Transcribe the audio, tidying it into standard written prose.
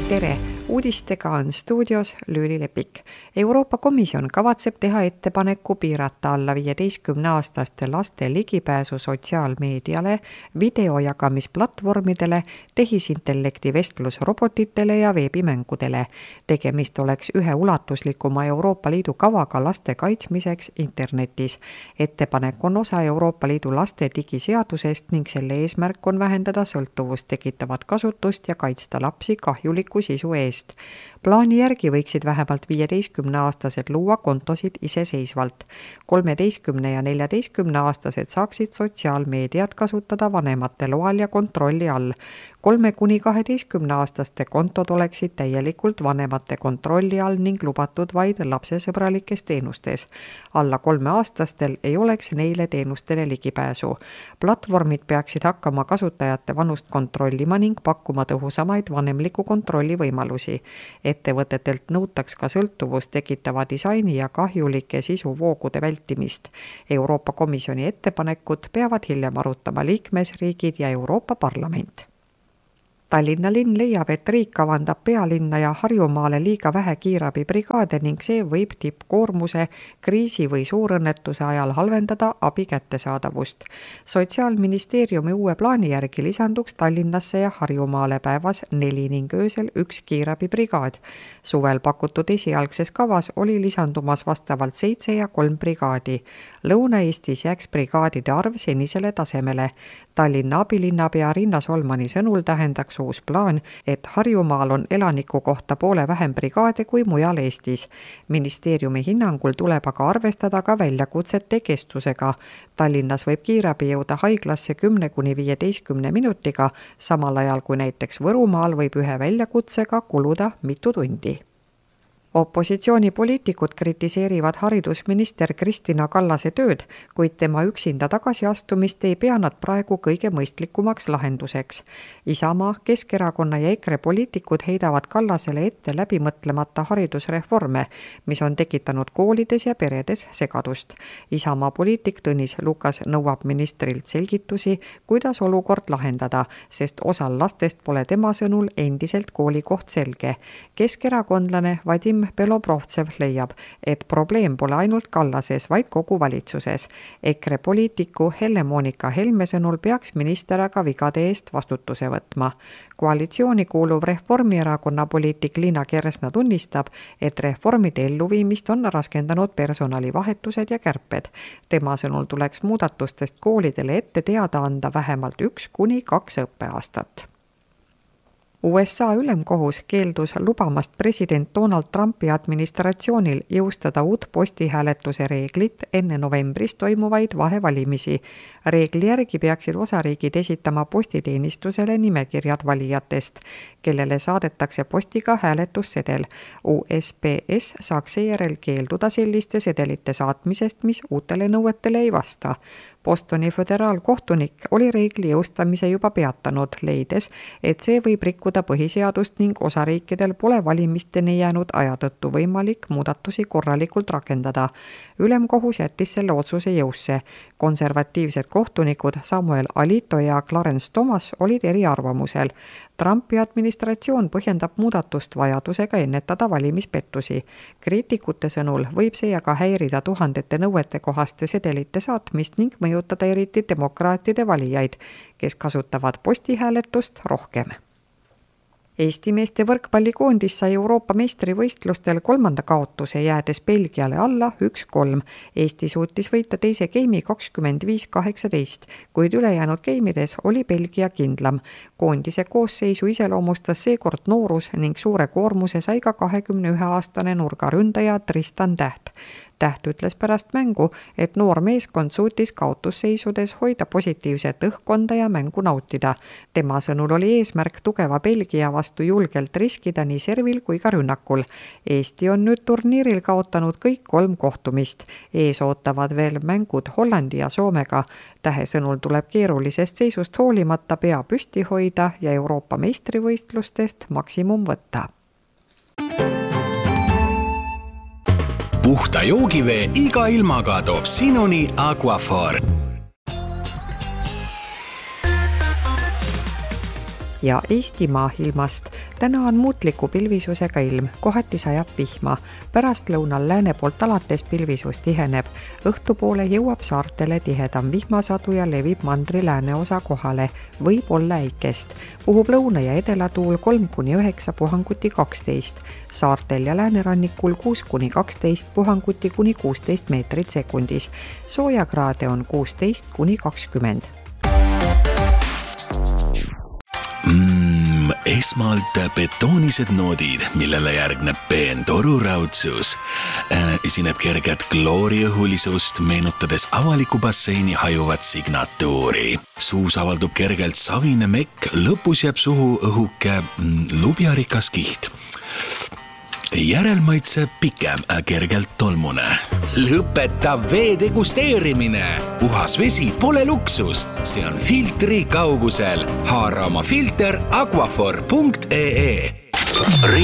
Tere! Uudistega on stuudios Lüüli Lepik. Euroopa Komisjon kavatseb teha ettepaneku piirata alla 15-aastaste laste ligipääsu sotsiaalmeediale, videojagamisplatvormidele, tehisintellekti vestlusrobotitele ja veebimängudele. Tegemist oleks ühe ulatuslikuma Euroopa Liidu kavaga laste kaitsmiseks internetis. Ettepanek on osa Euroopa Liidu laste digiseadusest ning selle eesmärk on vähendada sõltuvust tekitavat kasutust ja kaitsta lapsi kahjuliku sisu eest. Plaani järgi võiksid vähemalt 15-aastased luua kontosid iseseisvalt. 13- ja 14-aastased saaksid sotsiaalmeediat kasutada vanemate loal ja kontrolli all. 3–12-aastaste kontod oleksid täielikult vanemate kontrolli all ning lubatud vaid lapsesõbralikes teenustes. Alla 3-aastastel ei oleks neile teenustele ligipääsu. Platvormid peaksid hakkama kasutajate vanust kontrollima ning pakkuma tõhusamaid vanemliku kontrolli võimalusi. Ettevõtetelt nõutaks ka sõltuvust tekitava disaini ja kahjulike sisuvoogude vältimist. Euroopa Komisjoni ettepanekut peavad hiljem arutama liikmesriigid ja Euroopa Parlament. Tallinna linn leiab, et riik kavandab pealinna ja Harjumaale liiga vähe kiirabibrigaade ning see võib tippkoormuse, kriisi või suurõnnetuse ajal halvendada abi kättesaadavust. Sotsiaalministeeriumi uue plaani järgi lisanduks Tallinnasse ja Harjumaale päevas 4 ning öösel 1 kiirabibrigaad. Suvel pakutud esialgses kavas oli lisandumas vastavalt 7 ja 3 brigaadi. Lõuna-Eestis jääks brigaadide arv senisele tasemele. Tallinna abilinnapea Riina Solmani sõnul tähendaks uus plaan, et Harjumaal on elaniku kohta poole vähem brigaade kui mujal Eestis. Ministeeriumi hinnangul tuleb aga arvestada ka väljakutsete kestusega. Tallinnas võib kiirabi jõuda haiglasse 10–15 minutiga, samal ajal kui näiteks Võrumaal võib ühe väljakutsega kuluda mitu tundi. Opositsioonipoliitikud kritiseerivad haridusminister Kristina Kallase tööd, kuid tema üksinda tagasiastumist ei pea nad praegu kõige mõistlikumaks lahenduseks. Isamaa, Keskerakonna ja EKRE poliitikud heidavad Kallasele ette läbimõtlemata haridusreforme, mis on tekitanud koolides ja peredes segadust. Isamaa poliitik Tõnis Lukas nõuab ministrilt selgitusi, kuidas olukord lahendada, sest osal lastest pole tema sõnul endiselt koolikoht selge. Keskerakondlane Vadim Belobrovtsev leiab, et probleem pole ainult Kallases, vaid kogu valitsuses. EKRE poliitiku Helle-Moonika Helme sõnul peaks minister aga vigade eest vastutuse võtma. Koalitsiooni kuuluv Reformierakonna poliitik Liina Kersna tunnistab, et reformide elluviimist on raskendanud personalivahetused ja kärped. Tema sõnul tuleks muudatustest koolidele ette teada anda vähemalt 1–2 õppeaastat. USA ülemkohus keeldus lubamast president Donald Trumpi administratsioonil jõustada uut postihääletuse reeglit enne novembris toimuvaid vahevalimisi. Reegli järgi peaksid osariigid esitama postiteenistusele nimekirjad valijatest, kellele saadetakse postiga hääletussedel. USPS saaks seejärel keelduda selliste sedelite saatmisest, mis uutele nõuetele ei vasta. Bostoni föderaalkohtunik oli reegli jõustamise juba peatanud, leides, et see võib rikkuda põhiseadust ning osariikidel pole valimisteni jäänud aja tõttu võimalik muudatusi korralikult rakendada. Ülemkohus jättis selle otsuse jõusse. Konservatiivsed kohtunikud Samuel Alito ja Clarence Thomas olid eriarvamusel. Trumpi administratsioon põhjendab muudatust vajadusega ennetada valimispettusi. Kriitikute sõnul võib see aga häirida tuhandete nõuete kohaste sedelite saatmist ning mõjutada eriti demokraatide valijaid, kes kasutavad postihääletust rohkem. Eesti meeste võrkpallikoondis sai Euroopa meistrivõistlustel 3. kaotuse jäädes Belgiale alla 1-3. Eesti suutis võita teise geimi 25-18, kuid ülejäänud geimides oli Belgia kindlam. Koondise koosseisu iseloomustas seekord noorus ning suure koormuse sai ka 21-aastane nurgaründaja Tristan Täht. Täht ütles pärast mängu, et noor meeskond suutis kaotusseisudes hoida positiivset õhkkonda ja mängu nautida. Tema sõnul oli eesmärk tugeva Belgia vastu julgelt riskida nii servil kui ka rünnakul. Eesti on nüüd turniiril kaotanud kõik 3 kohtumist. Ees ootavad veel mängud Hollandi ja Soomega. Tähe sõnul tuleb keerulisest seisust hoolimata pea püsti hoida ja Euroopa meistrivõistlustest maksimum võtta. Puhta joogivee iga ilmaga toob sinuni Aquaphor. Ja Eestimaa ilmast. Täna on muutliku pilvisusega ilm, kohati sajab vihma. Pärastlõunal lääne poolt alates pilvisus tiheneb. Õhtupoole jõuab saartele tihedam vihmasadu ja levib mandri lääneosa kohale. Võib olla äikest. Puhub lõuna- ja edelatuul 3-9 puhanguti 12. Saartel ja läänerannikul 6-12 puhanguti kuni 16 meetrit sekundis. Soojakraade on 16-20. Esmalt betoonised noodid, millele järgneb peen toruraudsus. Esineb kerget klooriõhulisust, meenutades avaliku basseini hajuvat signatuuri. Suus avaldub kergelt savine mekk, lõpus jääb suhu õhuke lubjarikas kiht. Järelmaitse pikem, kergelt tolmune. Lõpeta vee degusteerimine. Puhas vesi pole luksus, see on filtri kaugusel. Haara oma filter aquafor.ee.